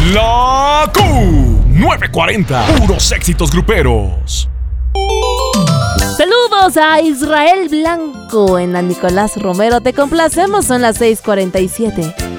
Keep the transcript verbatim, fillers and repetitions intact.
La Q novecientos cuarenta, puros éxitos gruperos. Saludos a Israel Blanco en la Nicolás Romero. Te complacemos, son las seis cuarenta y siete.